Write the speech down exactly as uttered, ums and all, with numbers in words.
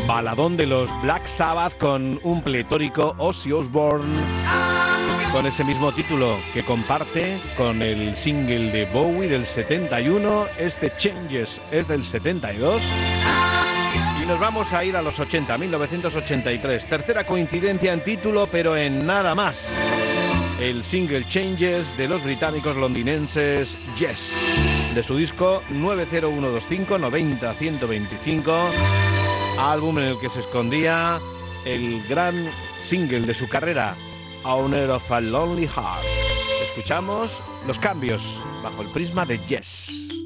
Baladón de los Black Sabbath con un pletórico Ozzy Osbourne con ese mismo título que comparte con el single de Bowie del setenta y uno. Este Changes es del setenta y dos. Y nos vamos a ir a los ochenta, mil novecientos ochenta y tres. Tercera coincidencia en título, pero en nada más. El single Changes de los británicos londinenses Yes, de su disco nueve cero uno dos cinco noventa ciento veinticinco, álbum en el que se escondía el gran single de su carrera, Owner of a Lonely Heart. Escuchamos los cambios bajo el prisma de Yes.